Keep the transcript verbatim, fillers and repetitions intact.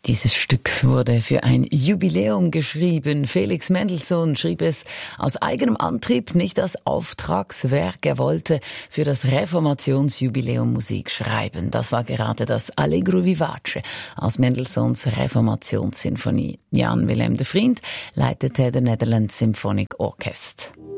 Dieses Stück wurde für ein Jubiläum geschrieben. Felix Mendelssohn schrieb es aus eigenem Antrieb, nicht als Auftragswerk. Er wollte für das Reformationsjubiläum Musik schreiben. Das war gerade das Allegro Vivace aus Mendelssohns Reformationssinfonie. Jan Willem de Vriend leitete der Netherlands Symphonic Orchestra.